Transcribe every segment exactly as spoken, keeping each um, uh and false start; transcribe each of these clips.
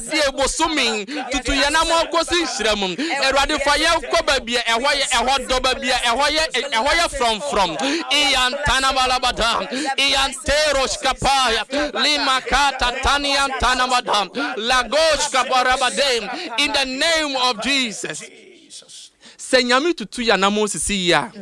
sie bosoming tutu yanamo kosi hyiramum erade fa ye koba bia ehoye ehodoba bia ehoye ehoye from from iyan tanabalabada iyan terosh kapaya limakata taniyan tanabada lagosh kabarabade in the name of Jesus. Senyami tutu yanamo sisi ya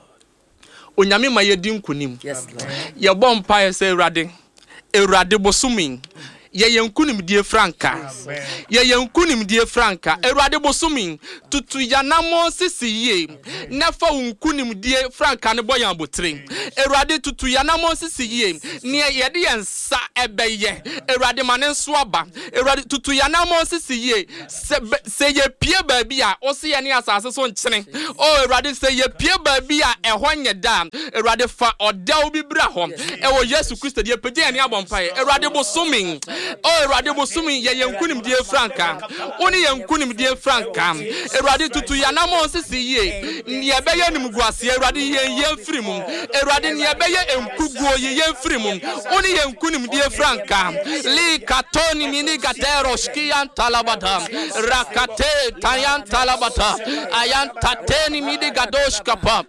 onyame ma yedi nkunim. Yes, Lord. Ye bompa ye se erade erade bosoming ye yankunim die franka ye yankunim die franka erade bosoming tutu yanamo sisi ye nafa unkunim die franka ne boyan botre erade tutu yanamo sisi ye ne ye de yensa ebeye erade mane nso aba erade tutu yanamo sisi ye se ye pie ba bi a o se ye ne asase so nkyene o erade se ye pie ba bi a ehwo nyeda erade fa odaw bi bra ho ewo Yesu Kristo die pede ne abompa erade bosoming. Oh, Erade bosumi ye yankunim die franka. Oni yankunim die franka. Erade tutu yanamo sisi ye. Ni ebeye nimguase erade ye ye mfirimu. Erade ni ebeye emkuguo ye ye mfirimu. Oni yankunim die franka. Li katoni mini gatero skian talabada. Rakate tayan talabata. Ayan tateni mini gadosh kapa.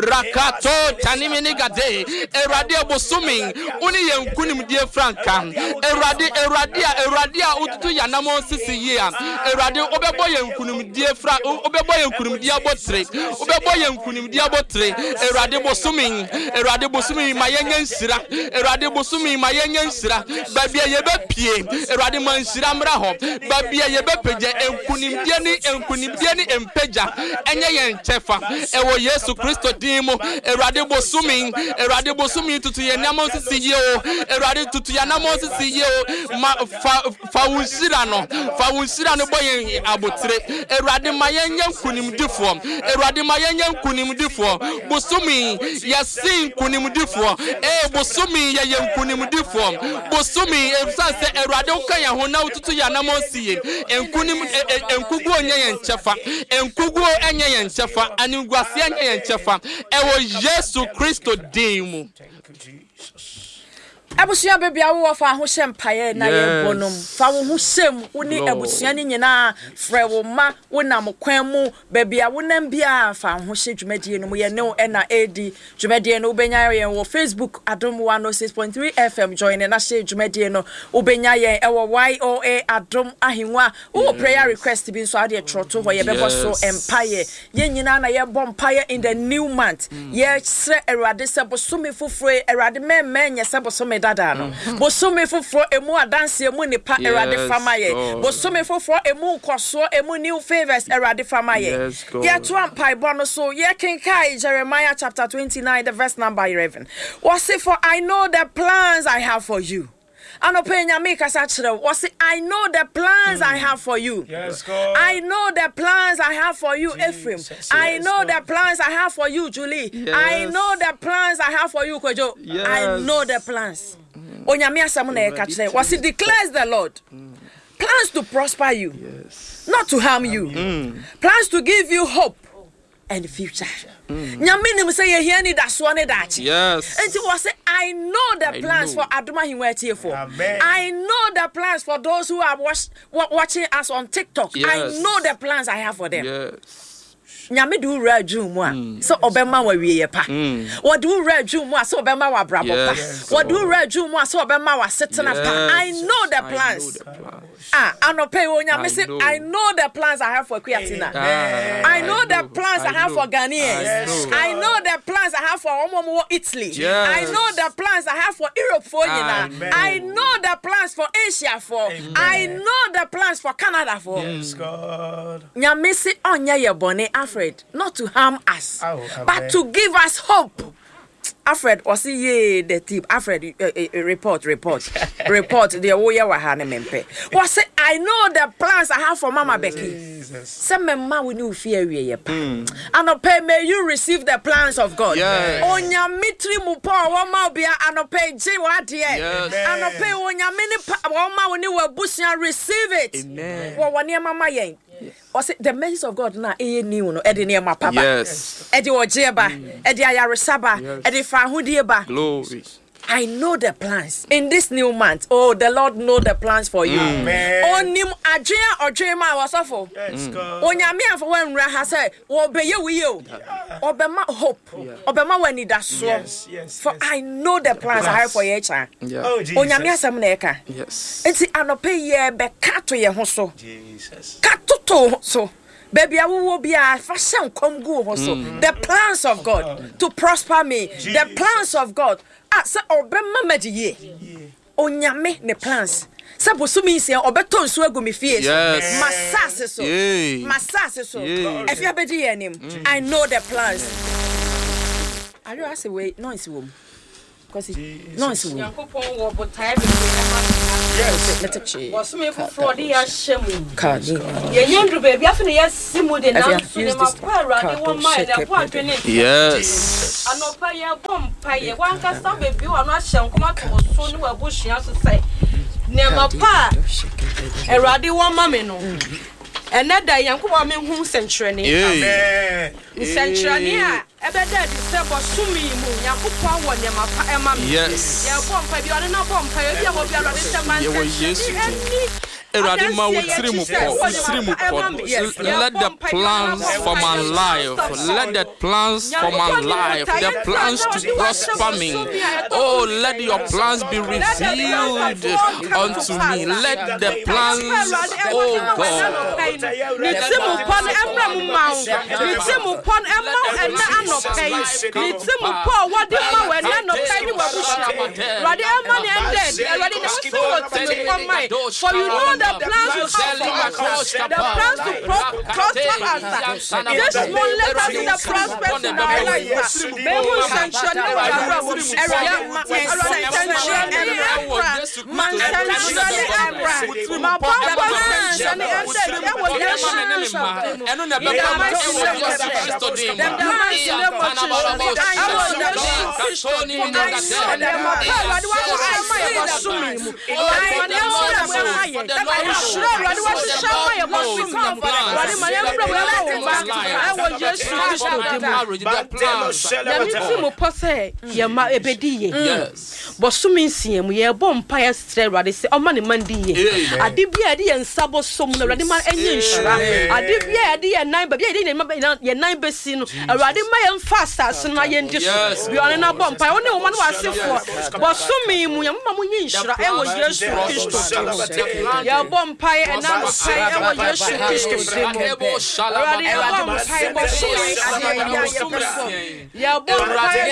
Rakato tani mini gade. Erade bosumi oni yankunim die franka. Erade erade Eradia ututu yanamo sisi ye erade obebo ye nkunum die fra obebo ye nkunum die abotre obebo ye nkunum die abotre erade bosumi erade bosumi mayenye nsira erade bosumi mayenye nsira babia ye bepie erade mansira mra ho babia ye bepeje nkunim die ni nkunim die ni empeja enye ye nchefa ewo Yesu Kristo dimo erade bosumi erade bosumi tutu yanamo sisi ye o erade tutu yanamo sisi ye o ma fa fa unsira no fa unsira no boye abotre erade mayenye nkunimdifo erade mayenye nkunimdifo bosumi yasin nkunimdifo eh bosumi ye nkunimdifo bosumi efsase erade ukan ya ho na ututu ya na monsiye enkunim enkugu onye ye nchefa enkugu enye ye nchefa aniguase enye ye nchefa ewo Yesu Kristo dimu. Abusia baby awo fa ho shempaye na ye bonom fa wo ho shem uni abusia ni nyina frɛ wo ma wonam kwan mu baby awo nam bia fa ho hye dwumadie no ye ne na edi dwumadie no ubenya ye wo Facebook Adom one oh six point three F M join na hye dwumadie no ubenya ye e wo Y O A Adom ahenwa wo prayer request bi nso ade troto ho ye bebo so empire ye nyina na ye bom empire in the new month ye sre erade se bosome foforo erade memmen ye se bosome dada no bosome foforo emu adanse emu nipa erade famaye bosome foforo emu koso emu new favors erade famaye ye to ampai bono so ye kenkai Jeremiah chapter twenty-nine the verse number eleven was it for I know the plans I have for you. Anopenya make us actually was it I know the plans mm. I have for you. Yes, God. I know the plans I have for you, Jesus. Ephraim. Yes, I know God. The plans I have for you, Julie. Yes. I know the plans I have for you, Kojo. Yes. I know the plans. Onyame asam na ekachire. Was it declares the Lord? Mm. Plans to prosper you, yes. Not to harm you. Mm. Plans to give you hope and future. Nyame say ye hear ni daso ne dachi. Yes. And it was say I know the plans know. For Adoma Hinwetie for. I know the plans for those who are watch, watching us on TikTok. Yes. I know the plans I have for them. Yes. Nyame do ra dwuma so obema wa wiye pa wo do ra dwuma so obema wa brabo pa wo do ra dwuma so obema wa setena pa. I know the plans. Ah, anope wo nyame say I know the plans I have for Kwiatina. I know the plans I have for Ghanaians. I know the plans I have for Omomo Italy. I know the plans I have for Europe for Yina. I know the plans for Asia for. I know the plans for Canada for. Yes, God. Nyame say onya ye bone Alfred, not to harm us, oh, but to give us hope. Alfred, or see ye the tip. Alfred, uh, uh, report, report, report. The Oya Wahane Mempe. Was it? I know the plans I have for Mama Becky. Some mama we knew fear ye pa. And may you receive the plans of God. Onya mitri mupa wama bia anope je wadie. Anope onya mini wama we ni wabusia receive it. Amen. Wa wani mama yen. Was it the message of God na eye ni no e de ne ma papa. Yes. E de ojeba, e de ayaresaba, e de fa hudie ba. Glory. I know the plans in this new month. Oh, the Lord know the plans for you. Onim adwea odwema wasofo. Onyame afo wan wura ha say wo beye wi o. Obema hope. Obema wani da so. For I know the plans I have for your child. Onyame asem na eka. Yes. Enti anope ye be ka to ye ho so. Jesus. Ka to to so. Baby, I will be a fashion come go also. The plans of God to prosper me. The plans of God. Ah, so obema medie. Onyame ne plans. Sabo so mean say obeton so agu me fie. Masase so. Masase so. If you abedi anim, I know the plans. Are you ask way noise wo? Because it noise wo. Yakopon wo botai be. Yes, let's check. Was me for fraud ya shemu. Card. Ye yendru baby afi ne yesimu de na so ne ma pa rade won mai da kwa twene. Yes. Anopa ye bom pa ye wan ka sa baby wo no ahye nkoma to so ne wa bohua so sai. Ne ma pa erade won ma me no. Ene da Yankopon me hu sentrene. Amen. Sentrene a ebeda di se bo sumi mu Yankopon wo ne ma pa e ma me. Yes. Ye bom pa bi one na bom pa ye bi a wo bi arade se man. Ye wo Yesu. Erade ma wo tiri mu po, tiri mu po. Let the plans for my life, let the plans for my life, the plans to prosper me. Oh, let your plans be revealed unto me. Let the plans, oh God. Nitimu pon emra mu ma. Nitimu pon emma ena anopai. Nitimu po wode ma we na anopai ni wabushia. Rade emma ni ended. Rade na so to come my. For you know the plans to prosper, the plans to pro- prosper us. This one let us see the prosperity in our life. May we sanction our area, sanction sanction my papa sanction and that was yes. And on the back yes. But so means him, we are born pious straight, say, oh, money, Monday. I did be a dear and sabo so many man and I did be a dear nine, but you didn't remember your nine basin, a riding my own fast as soon I just be on a bump. I only one was for. But so me, Mamma, I was just your bomb pie and now I was just your bomb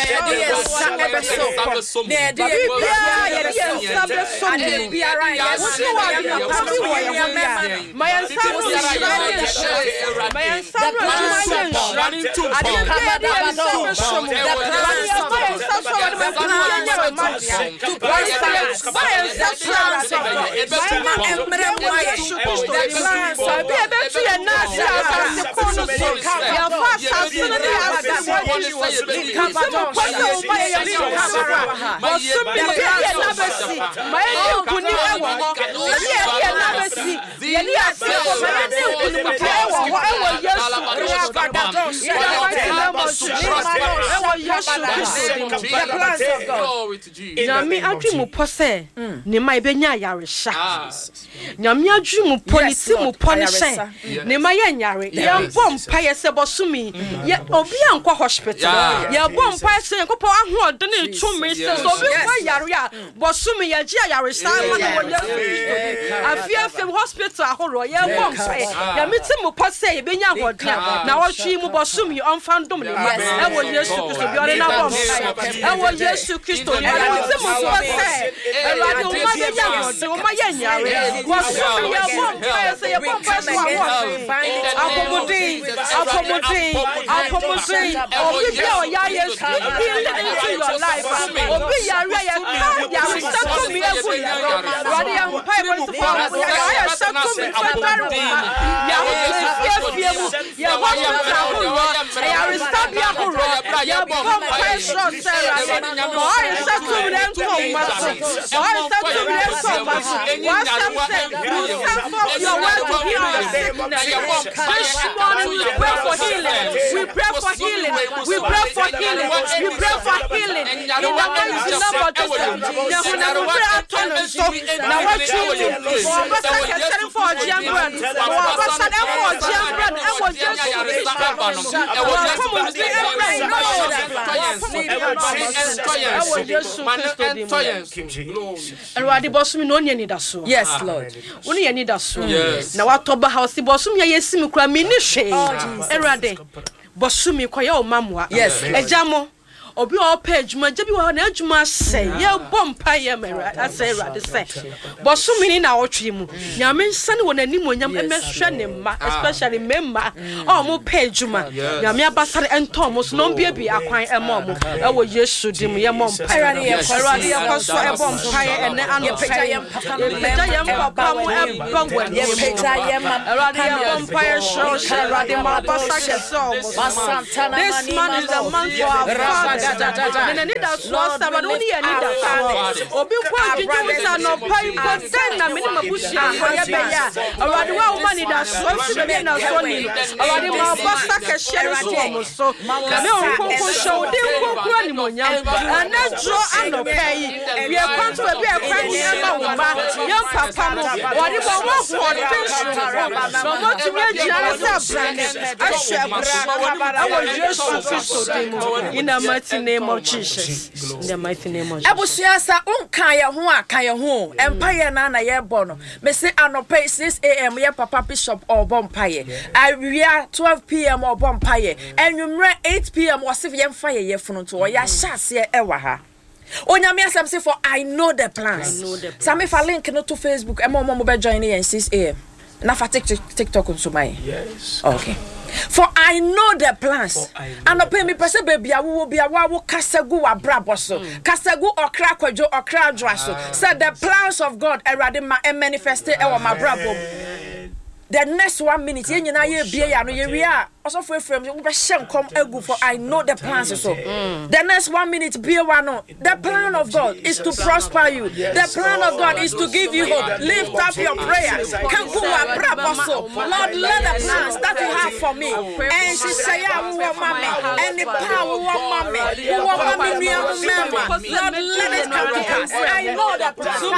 Nyame adwemu pose ne mai benya yaresha Nyame adwemu polisi mu ponishe ne mai yanyare ye bom paye se bosumi ye obi ankwa hospital ye bom paye se kopo ahodo ne twumi se so obi kwa yare a bosumi ye gia yaresha ma na wo ye afia fem hospital ahoro ye bom paye ya meti mu pose ye benya ahodo na wo hwi mu bosumi onfandom ne ma e wo Yesu Kristo bi ore na bom paye e wo Yesu Kristo ye meti mu pose e rade o ma benya ahodo o ma yanyare wo so ye bom paye se ye bom paye so wo apomodi apomodi apomodi obi bi o ya Yesu heal into your life obi yare ya ka yare settle me efu rade ya paye mo se for ya settle me federal ya o fie fie mu ya wa ya ya restart bia horo ya bom pressure Sarah boy settle them come maso boy settle them come maso what some say you stand for your word to heal the sickness this morning we pray for healing we pray for healing we pray for healing we pray for healing in the mighty name of Jesus na huna no pray atono so na watchi for basa kesen for jambran for basa dem for jambran e wo Jesus e wo yes Lord woni yani da so na watoba house bosum ya yesim kura mi ni hwe erade bosum koye o mamwa ejamo obi o page ma je bi wa na adwuma se ye bompa ye mera ase erade se bosum ni na wotwe mu nyame nsane wona nim onyam emehwe ne ma especially memma o mo page ma nyame abasare entom so no bia bi akwan ema mo e wo Yesu dim ye mompa erade ye erade ye koso e bompa ye ene ano page ye page ye papa mo e bangwa ye page ye ma erade ye bompa ye show erade ma basake so this man is the man for our father nene ni da so saba no ni ya ni da so obi kwa dwedwe sa no pai ko den na me ni mabushia ko ye be ya awade wa wo ni da so si be na so ni awade ma basta ka shere so mo so na me o ko ko show de ko kura ni monyam na dro ano pai we kwanto be e kwa ni ma wo ba ye papa mo wade ba wo ko de so mo ti me jira sa brane ahwe bra awo Yesu Kristo dem in the mighty name of Jesus. In the mighty name of Jesus. Ebusiasa unka ye ho aka ye ho empaye na na ye bo no me say anope six a m ye papa bishop obo mpaye awia twelve p m obo mpaye enwumre eight p m wose ye mfa ye yefunu to ya hyase ewa ha onyame asem say for I know the plans some if I link no to Facebook e mo mo be join in six a m na fa TikTok so mai yes okay for I know the plans and pay me person baby awo bi awo kasagu wa braboso kasagu okra kwadwo okra adwaso said the plans of God erade ma manifest e wa ma brabom the next one minute ye nyina ye bie ya no ye wi a also for frame we be shem come egu for I know the plans so mm. the next one minute bie wa no the plan of God is to prosper you the plan of God is to give you hope lift up your prayer kan ku wa braboso Lord let the plans that you have for me and she say ya wo mama and the power wo mama wo mama mi mama Lord let it come to pass I know the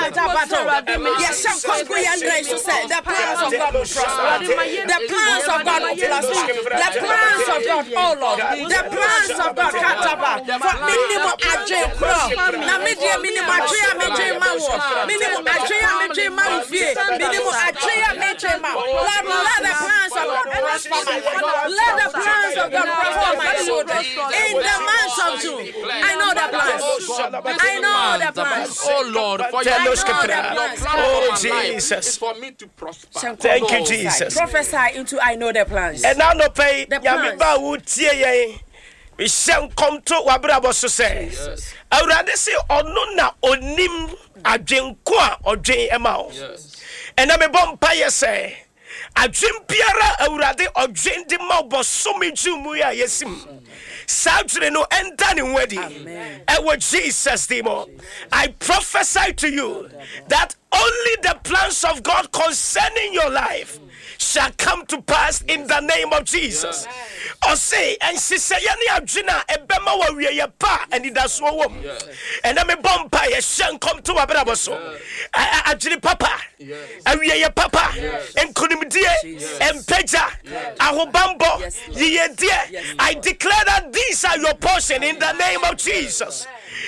plans yes shem come ku ya ndrai so say the plans of God will prosper the plans of God will prosper the plans of God, oh Lord, the plans of God, Kataba, for minimum Ajay Pro, na media minimum Ajay Majay Mawo, minimum Ajay Majay Mawfi, minimum Ajay Majay Mawo. Lord, let the plans of God prosper my life. Let the plans of God prosper my children. In the month of June, I know the plans. I know the plans. Oh Lord, for your plans. Oh Jesus, for me to prosper. Thank you, Jesus. Prophesy into I know the plans. And now no pay ya ba wo tie ye we shem come to wabrabo so say awurade say ono na onim adwenko a odwen ema o and na me bom pa ye say adwen biara awurade odwen de ma obosomi jumu ya yesim Saturday no enter in wedding. And with Jesus demo, I prophesy to you that only the plans of God concerning your life shall come to pass in the name of Jesus. Or say, and she say, Yani Abjina, Ebema wa we pa, and it does so. And I'm a bomba, a shank come to a braboso. Ajini papa, and we a papa, and Kunimdia, and Peja, Ahobambo, ye dear. I declare that these are your portion in the name of Jesus.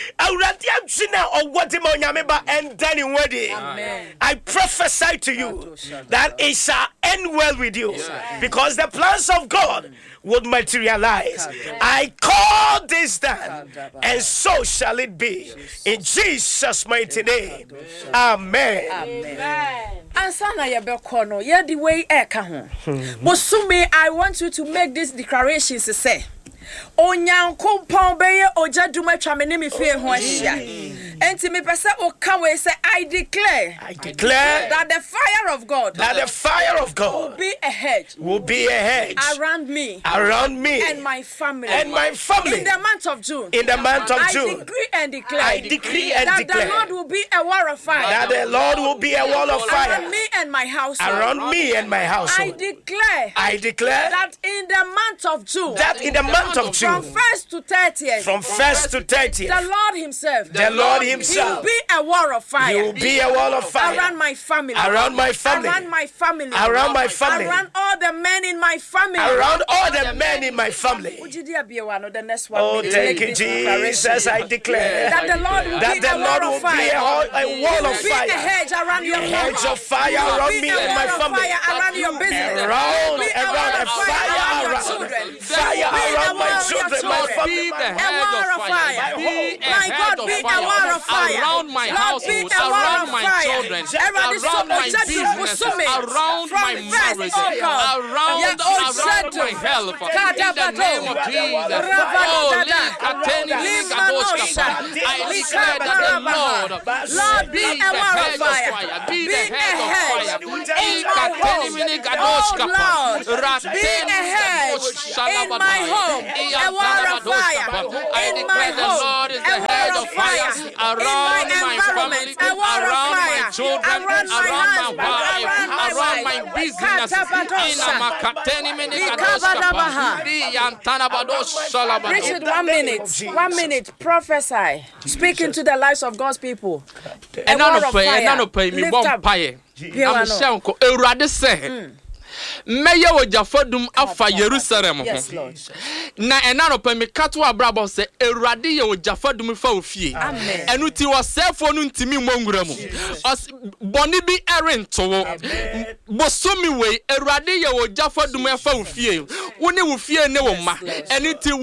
I prophesy to you that it shall end well with you because the plans of God would materialize. I call this down, and so shall it be in Jesus' mighty name. Amen. Amen. Ansana yabekono ye the way eka ho. Bosumi, I want you to make this declaration to say Onyankopon beye ojaduma twame ne me fie ho ahia Enti me pese o ka we say I declare. I declare that the fire of God. That the fire of God will be a hedge. Will be a hedge around me. Around me. And my family. And my family. In the month of June. In the month of I June. I decree and declare. I decree and that declare. That the Lord will be a wall of fire. That the Lord will be a wall of fire. Around me and my household. Around me and my household. I declare. I declare. That in the month of June. That in the month of June. From first to thirtieth. From first to thirtieth. The Lord himself. The Lord himself. He will be a wall of fire. He will be a wall of fire. Around my family. Around my family. Around my family. Around my family. Around all the men in my family. Around all the men in my family. The next one. Oh, thank you, Jesus. I declare that the Lord will that be the a Lord wall will of fire. be a, a wall of fire. Be a hedge around your a hedge of fire around me and my family. Around your business. Around, around, a fire around. Fire around my children, my family. A wall of fire. My God, be a wall of fire. Around my household, around my children, around my business, around my marriage, around, around my health. In the name of Jesus. Oh, I declare that the Lord, Lord, be a wall of fire. Be the head of fire. In my home. Oh, Lord, be a hedge in my home. A wall of fire. In my home. A wall of fire. Around my family. Around my children. Around my wife. Around my business. Richard, one minute. One minute. Prophesy. Speaking to the lives of God's people. And none of pay, and none of pay me one pie. I'm Shanko, a rather say. Maya wo jafodum afa Jerusalem ho. Na ena no pa me kato abrabo se Awurade ye wo jafodum fa ofie. Enu ti wo sefo no ntimi mmongura mu. Boni bi erento wo. Bosomi we Awurade ye wo jafodum fa ofie. Wo ne wo fie ne wo ma. Enu ti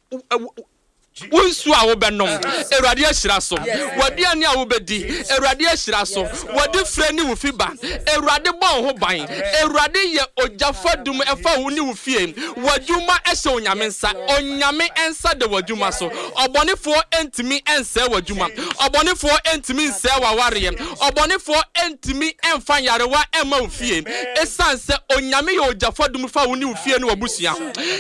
Unsu a wo benom Awurade ahyira so wade ani a wo bedi Awurade ahyira so wade frɛ ni wo fiba Awurade bɔ ho ban Awurade ye ojafadum ɛfa wo ni wo fie wadwuma ɛhyɛ onyame nsa onyame ensa de wadwuma so ɔbɔnefo entimi ensa wadwuma ɔbɔnefo entimi nsa waware ɔbɔnefo entimi emfa yarewa ema wo fie esan sɛ onyame ye ojafadum fa wo ni wo fie ne wabusua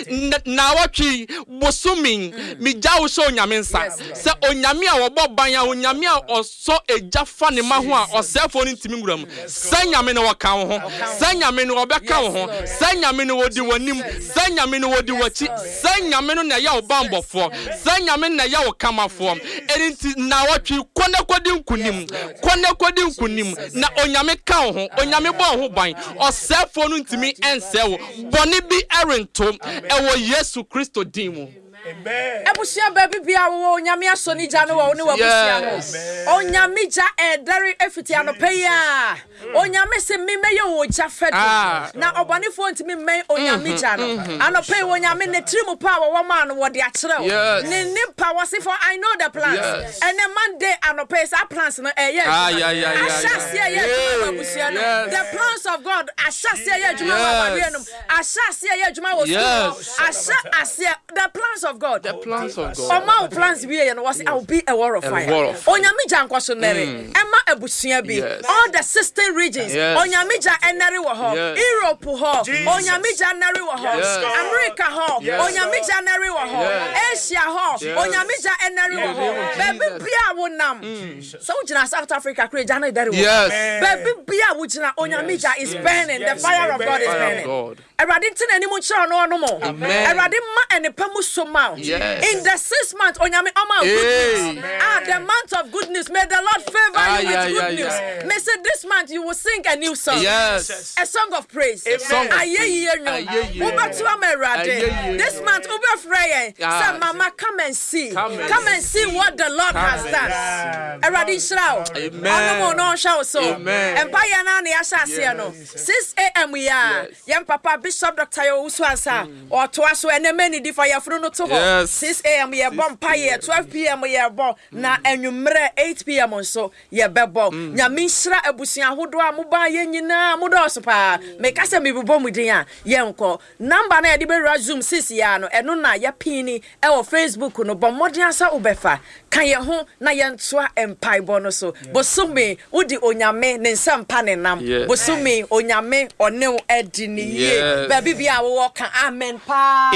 na watwi bosomin mi jawo so onyame nsa se onyame a wobo ban a onyame a oso ejafa ne ma ho a osefo ne ntimi nguram se nyame ne woka wo ho se nyame ne wobeka wo ho se nyame ne wodi wanim se nyame ne wodi wachi se nyame no na ya obambofo se nyame na ya okamafo enti na watwi kone kodi nkunim kone kodi nkunim na onyame ka wo ho onyame bɔ ho ban osefo no ntimi ense wo bone bi erento ewo Yesu Kristo din mu. Amen. Ebusia baby bia wo nyame asoni gya no wo ne wabusia no. Onyame gya edare efiti anope ya. Onyame se memeye wo gya fedu. Na obonefo ntimi men onyame gya no. Anope wo nyame ne trimu pa wo ma no wo de akere wo. Ne nimpa wo se for I know the plans. And the Monday anope sa plans no eh yes. Ah yeah yeah yeah. Ashase ye wabusia no. The plans of God ashase ye adwuma wa wadwe no. Ashase ye adwuma wo so. Ashase the plans of God. The plans of God. Oh, my plans be and was I'll be a war of fire. Onyami janko neri. Emma ebusia bi. All the sister regions. Onyami ja eneri wo ho. Europe ho. Onyami ja neri wo ho. America ho. Onyami ja neri wo ho. Asia ho. Onyami ja eneri wo ho. Baby bia wo nam. So jina South Africa kre jana deri wo. Baby bia wo jina onyami ja is burning. The fire of God is burning. Erade tin animu chiro no no mo. Erade ma enepamu so ma. In the sixth month, onyame oma goodness. Ah, the month of goodness. May the Lord favor ah, you yeah, with good yeah, news. Yeah. May say this month you will sing a new song. Yes. A song of praise. This month, Uber Freya. Say, Mama, come and see. Come and, come and see what the Lord come has done. Eradi Shrao. Amen. No show so. Amen. Empire Nani Ashasiano. six a.m. we are. Young Papa Bishop Doctor Uswansa or Twaso and many different Fruno to so ho six a m ye bom paye twelve p m ye bom na enwumre eight p m so ye bebo nyame nhira abusia hodo a moba ye nyina modo so pa me kasa me bebo mudin a ye nko number na ye de be zoom six ya no eno na ya pini e wo Facebook no bom modin asa obefa kan ye ho na ye ntoa empai bo no so bosome udi onyame ne nsampa ne nam bosome onyame one edi ni ye ba bibia wo kan amen pa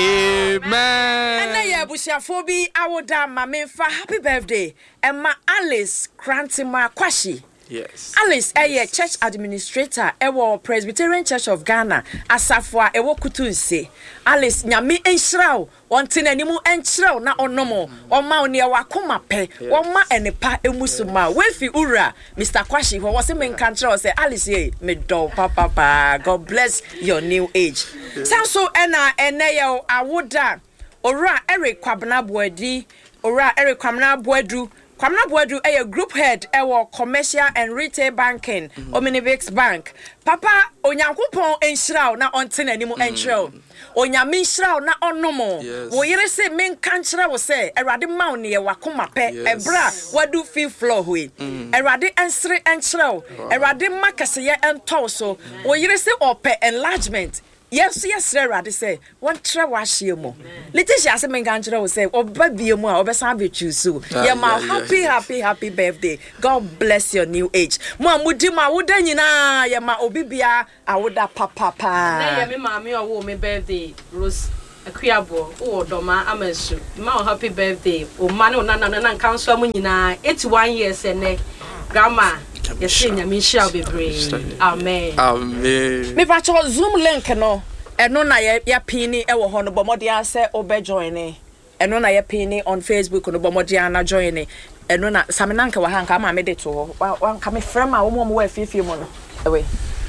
amen ena ye busiafo bi awoda ma memfa happy birthday Emma Alice Krantima Kwashi. Yes. Alice a church administrator ewo Presbyterian Church of Ghana asafo ewo kutunse. Alice nyame enhiraw wonte nanimu enhiraw na onomo oma oni wakoma pe woma enepa emusuma wefi ura Mister Kwashi ho wose menkantra say Alice ye me do papa pa God bless your new age. Sanso ena eneyo awoda ora Eric Kwabena Boadi ora Eric Kwabena Boadu Kwamna Boadu a group head ewo commercial and retail banking mm-hmm. Omnibix Bank Papa onyankopon enhiraw na ontena nimu enhiraw onyame enhiraw na onomo wo yere se menka nkyira wo se erade maw ne ye wakoma pe ebra wadu fi floor hoi erade ensre enhiraw erade makase ye ento so wo yere se ope enlargement yes yes erade say won tra wa hye mo Letitia se menka nkyira wo se oba bie mu a obesan be chusu ye ma happy happy happy birthday God bless your new age mo amudi ma woda nyina ye ma obibia awoda papa pa na ye me ma me owo me birthday Rose Akuabo o doma amesu ma happy birthday o ma ne na na na nkanso am nyina eighty-one years ene grandma yes nyame shall be brave amen amen me pa cho zoom link no eno na ye ya pini e wo ho no bomode ase obe join ni eno na ye pini on Facebook no bomode ana join ni eno na saminanka wa hanka ma me de to ho wan ka me frame a wo mo wa fifie mo no ewe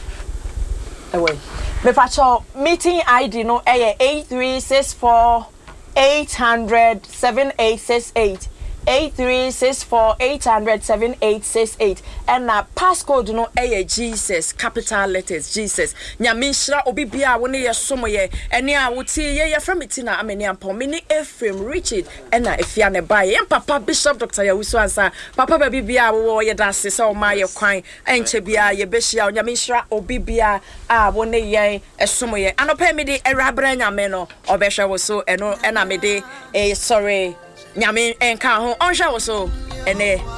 ewe me pa cho meeting I D no e eight three six four eight hundred seven eight six eight eight three six four eight hundred seven eight six eight and na passcode no eh Jesus capital letters Jesus nyame nhira obibia wo ne yesomo ye ene a wuti ye ye from it na ameni ampon me ne Ephraim Richard and na efia ne bae ye papa Bishop Doctor Yawusu ansa papa ba bibia wo ye da se so ma ye kwan enche bia ye behia nyame nhira obibia a wo ne ye esomo ye anopa me de erabra nyame no obehwe wo so eno ena me de eh sorry nyame enka ho onhwa wo so ene